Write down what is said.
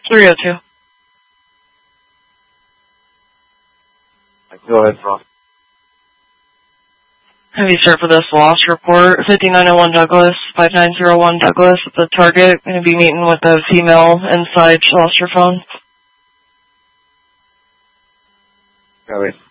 302. Go ahead, Frost. Have you served for this loss report? 5901 Douglas, 5901 Douglas, at the target. Going to be meeting with a female inside. She lost her phone. Copy.